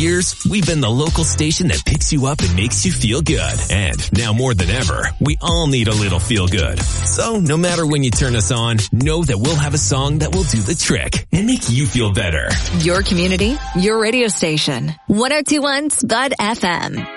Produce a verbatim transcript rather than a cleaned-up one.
years, we've been the local station that picks you up and makes you feel good. And now more than ever, we all need a little feel good. So no matter when you turn us on, know that we'll have a song that will do the trick and make you feel better. Your community, your radio station. one oh two point one Spud F M.